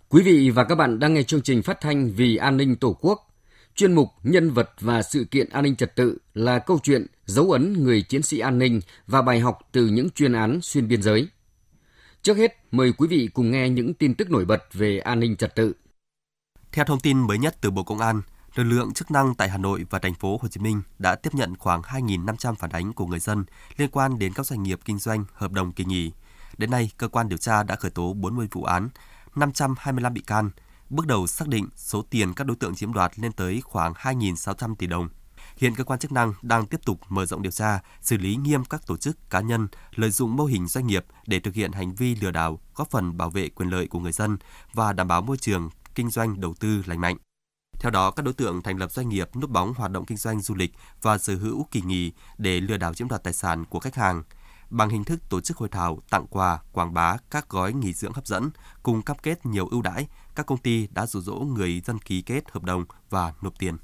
Quý vị và các bạn đang nghe chương trình phát thanh Vì an ninh Tổ quốc. Chuyên mục Nhân vật và sự kiện an ninh trật tự là câu chuyện dấu ấn người chiến sĩ an ninh và bài học từ những chuyên án xuyên biên giới. Trước hết, mời quý vị cùng nghe những tin tức nổi bật về an ninh trật tự. Theo thông tin mới nhất từ Bộ Công an, lực lượng chức năng tại Hà Nội và thành phố Hồ Chí Minh đã tiếp nhận khoảng 2.500 phản ánh của người dân liên quan đến các doanh nghiệp kinh doanh hợp đồng kỳ nghỉ. Đến nay, cơ quan điều tra đã khởi tố 40 vụ án, 525 bị can. Bước đầu xác định số tiền các đối tượng chiếm đoạt lên tới khoảng 2.600 tỷ đồng. Hiện cơ quan chức năng đang tiếp tục mở rộng điều tra, xử lý nghiêm các tổ chức cá nhân lợi dụng mô hình doanh nghiệp để thực hiện hành vi lừa đảo, góp phần bảo vệ quyền lợi của người dân và đảm bảo môi trường kinh doanh đầu tư lành mạnh. Theo đó, các đối tượng thành lập doanh nghiệp núp bóng hoạt động kinh doanh du lịch và sở hữu kỳ nghỉ để lừa đảo chiếm đoạt tài sản của khách hàng. Bằng hình thức tổ chức hội thảo, tặng quà, quảng bá các gói nghỉ dưỡng hấp dẫn, cùng cam kết nhiều ưu đãi, các công ty đã dụ dỗ người dân ký kết hợp đồng và nộp tiền.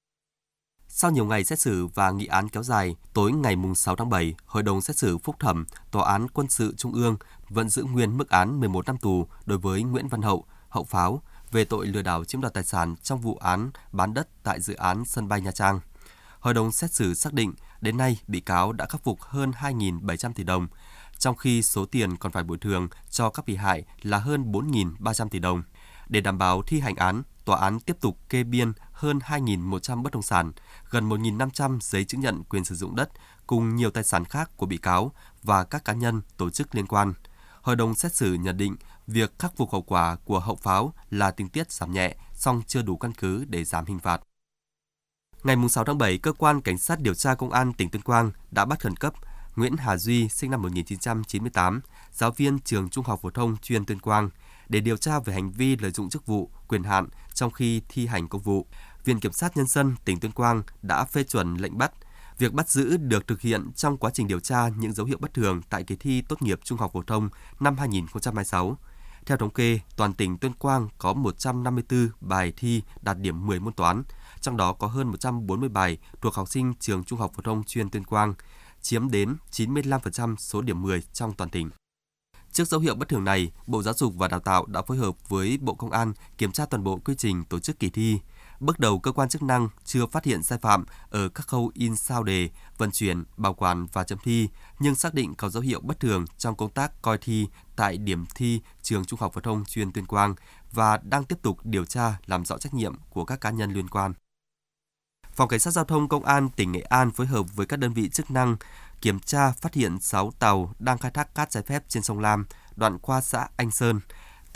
Sau nhiều ngày xét xử và nghị án kéo dài, tối ngày 6 tháng 7, Hội đồng xét xử phúc thẩm Tòa án Quân sự Trung ương vẫn giữ nguyên mức án 11 năm tù đối với Nguyễn Văn Hậu, Hậu Pháo, về tội lừa đảo chiếm đoạt tài sản trong vụ án bán đất tại dự án sân bay Nha Trang. Hội đồng xét xử xác định đến nay bị cáo đã khắc phục hơn 2.700 tỷ đồng, trong khi số tiền còn phải bồi thường cho các bị hại là hơn 4.300 tỷ đồng. Để đảm bảo thi hành án, tòa án tiếp tục kê biên hơn 2.100 bất động sản, gần 1.500 giấy chứng nhận quyền sử dụng đất cùng nhiều tài sản khác của bị cáo và các cá nhân, tổ chức liên quan. Hội đồng xét xử nhận định việc khắc phục hậu quả của Hậu Pháo là tình tiết giảm nhẹ, song chưa đủ căn cứ để giảm hình phạt. Ngày 6 tháng 7, Cơ quan Cảnh sát điều tra Công an tỉnh Tuyên Quang đã bắt khẩn cấp Nguyễn Hà Duy, sinh năm 1998, giáo viên trường Trung học phổ thông chuyên Tuyên Quang, để điều tra về hành vi lợi dụng chức vụ, quyền hạn trong khi thi hành công vụ. Viện Kiểm sát Nhân dân tỉnh Tuyên Quang đã phê chuẩn lệnh bắt. Việc bắt giữ được thực hiện trong quá trình điều tra những dấu hiệu bất thường tại kỳ thi tốt nghiệp trung học phổ thông năm 2026. Theo thống kê, toàn tỉnh Tuyên Quang có 154 bài thi đạt điểm 10 môn toán, trong đó có hơn 140 bài thuộc học sinh trường Trung học phổ thông chuyên Tuyên Quang, chiếm đến 95% số điểm 10 trong toàn tỉnh. Trước dấu hiệu bất thường này, Bộ Giáo dục và Đào tạo đã phối hợp với Bộ Công an kiểm tra toàn bộ quy trình tổ chức kỳ thi. Bước đầu, cơ quan chức năng chưa phát hiện sai phạm ở các khâu in sao đề, vận chuyển, bảo quản và chấm thi, nhưng xác định có dấu hiệu bất thường trong công tác coi thi tại điểm thi trường Trung học phổ thông chuyên Tuyên Quang và đang tiếp tục điều tra làm rõ trách nhiệm của các cá nhân liên quan. Phòng Cảnh sát Giao thông Công an tỉnh Nghệ An phối hợp với các đơn vị chức năng kiểm tra phát hiện 6 tàu đang khai thác cát trái phép trên sông Lam, đoạn qua xã Anh Sơn.